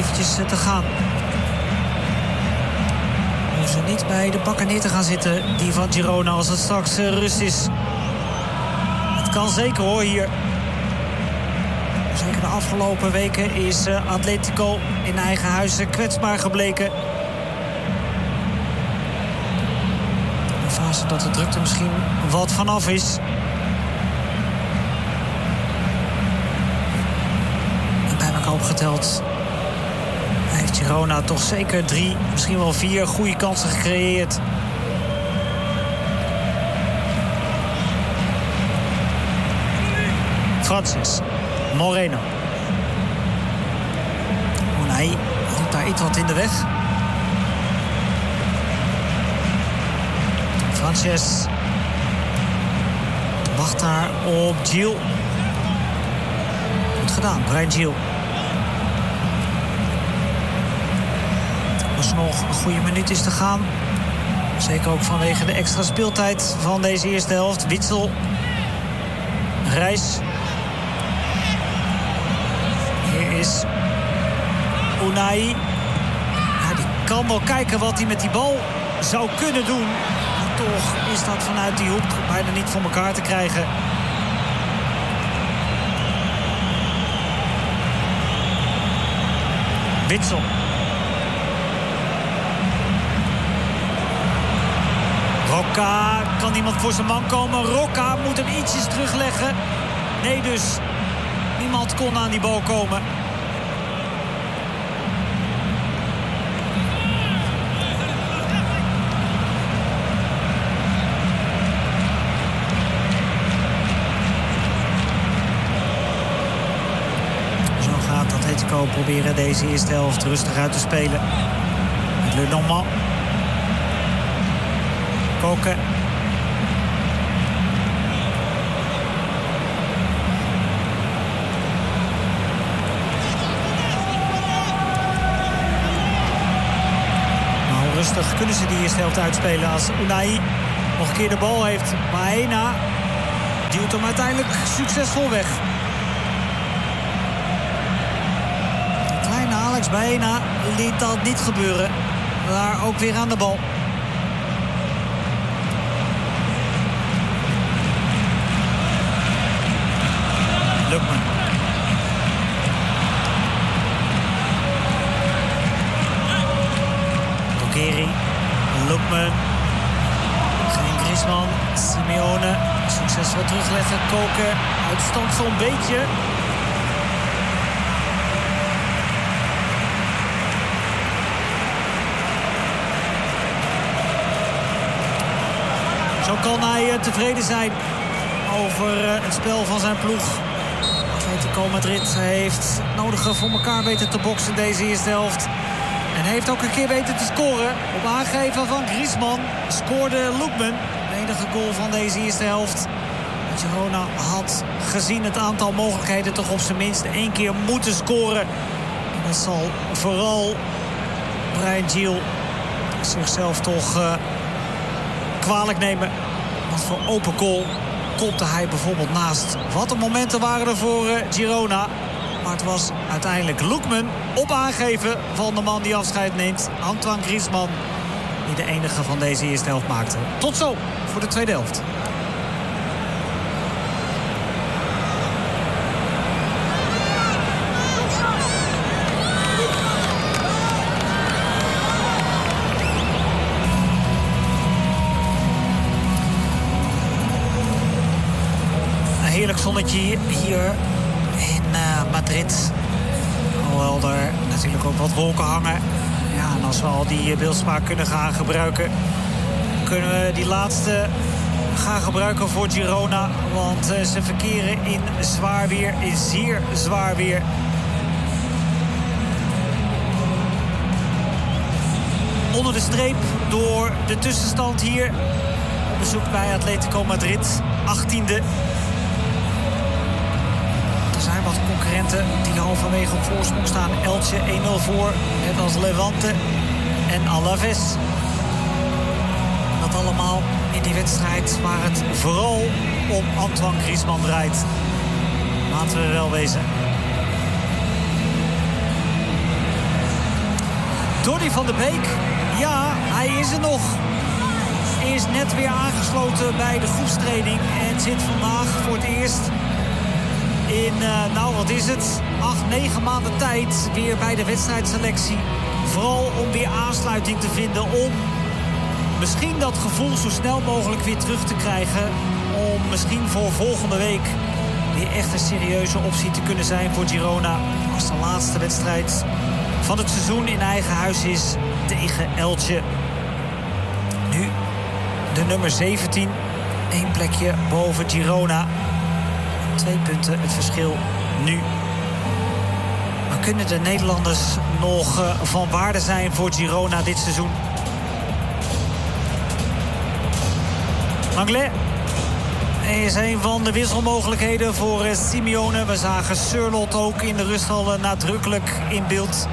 eventjes te gaan. Hoeven ze niet bij de bakker neer te gaan zitten, die van Girona, als het straks rust is. Het kan zeker hoor hier. Zeker de afgelopen weken is Atletico in eigen huis kwetsbaar gebleken. Een fase dat de drukte misschien wat vanaf is. En bij elkaar opgeteld heeft Girona toch zeker 3, misschien wel 4 goede kansen gecreëerd. Francis Moreno. Unai liep daar iets wat in de weg. Frances wacht daar op Gil. Goed gedaan, Bryan Gil. Als er nog een goede minuut is te gaan. Zeker ook vanwege de extra speeltijd van deze eerste helft. Witsel. Reis. Hier is Unai. Ja, die kan wel kijken wat hij met die bal zou kunnen doen. Maar toch is dat vanuit die hoek bijna niet voor elkaar te krijgen. Witsel. Roca, kan iemand voor zijn man komen? Roca moet hem ietsjes terugleggen. Nee dus. Niemand kon aan die bal komen. Zo gaat Atletico proberen deze eerste helft rustig uit te spelen. Met Le Normand. Koken. Rustig kunnen ze die eerste helft uitspelen als Unai nog een keer de bal heeft. Baena duwt hem uiteindelijk succesvol weg. De kleine Alex Baena liet dat niet gebeuren. Daar ook weer aan de bal. Lukman. Geri, Lukman, geen Griezmann, Simeone, succesvol terugleggen, Koken, uitstand zo'n beetje. Zo kan hij tevreden zijn over het spel van zijn ploeg. Atletico Madrid heeft het nodige voor elkaar weten te boksen deze eerste helft. En heeft ook een keer weten te scoren. Op aangeven van Griezmann scoorde Lukman. De enige goal van deze eerste helft. Girona had gezien het aantal mogelijkheden toch op zijn minst 1 keer moeten scoren. En dat zal vooral Bryan Gil zichzelf toch kwalijk nemen. Want voor open goal kopte hij bijvoorbeeld naast. Wat de momenten waren er voor Girona. Maar het was uiteindelijk Lukman op aangeven van de man die afscheid neemt. Antoine Griezmann, die de enige van deze eerste helft maakte. Tot zo voor de tweede helft. Een heerlijk zonnetje hier in Madrid. Hoewel er natuurlijk ook wat wolken hangen. Ja, en als we al die beeldspraak kunnen gaan gebruiken, kunnen we die laatste gaan gebruiken voor Girona. Want ze verkeren in zwaar weer, in zeer zwaar weer. Onder de streep door de tussenstand hier op bezoek bij Atletico Madrid. 18e. Wat concurrenten die halverwege op voorsprong staan. Elche 1-0 voor, net als Levante en Alaves. Dat allemaal in die wedstrijd waar het vooral om Antoine Griezmann draait. Laten we wel wezen. Donny van der Beek. Ja, hij is er nog. Is net weer aangesloten bij de groepstraining. En zit vandaag voor het eerst in, wat is het? 8-9 maanden tijd weer bij de wedstrijdselectie. Vooral om weer aansluiting te vinden. Om misschien dat gevoel zo snel mogelijk weer terug te krijgen. Om misschien voor volgende week weer echt een serieuze optie te kunnen zijn voor Girona. Als de laatste wedstrijd van het seizoen in eigen huis is tegen Elche. Nu de nummer 17. 1 plekje boven Girona. 2 punten het verschil nu. Maar kunnen de Nederlanders nog van waarde zijn voor Girona dit seizoen? Lenglet is een van de wisselmogelijkheden voor Simeone. We zagen Surlot ook in de rust al nadrukkelijk in beeld.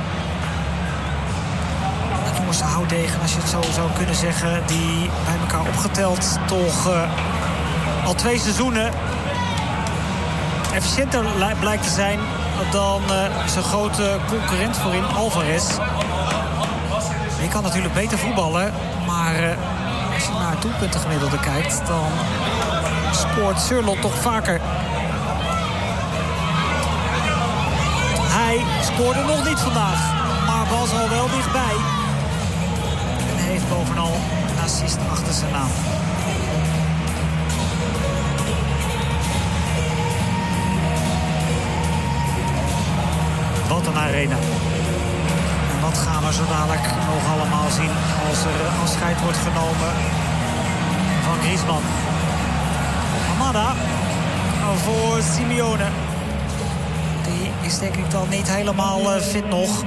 Dat jongens houtdegen, als je het zo zou kunnen zeggen, die bij elkaar opgeteld toch al 2 seizoenen efficiënter blijkt te zijn dan zijn grote concurrent voorin, Alvarez. Die kan natuurlijk beter voetballen, maar als je naar het doelpuntengemiddelde kijkt, dan scoort Surlot toch vaker. Hij scoorde nog niet vandaag, maar was al wel dichtbij. En heeft bovenal een assist achter zijn naam. Wat een arena. En wat gaan we zo dadelijk nog allemaal zien als er afscheid wordt genomen van Griezmann. Hamada voor Simeone. Die is denk ik dan niet helemaal fit nog.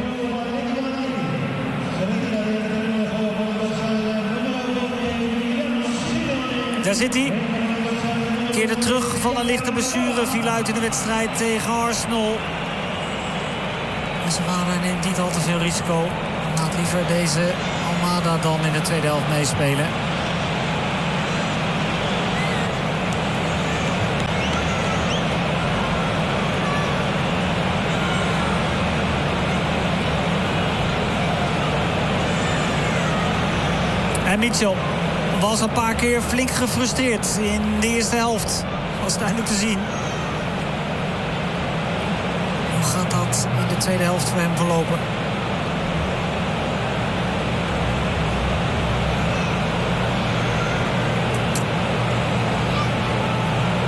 Daar zit hij. Keerde terug van een lichte blessure. Viel uit in de wedstrijd tegen Arsenal. En Zamada neemt niet al te veel risico. Laat liever deze Almada dan in de tweede helft meespelen. En Mitchell was een paar keer flink gefrustreerd in de eerste helft. Dat was duidelijk te zien. Hoe gaat dat in de tweede helft voor hem verlopen?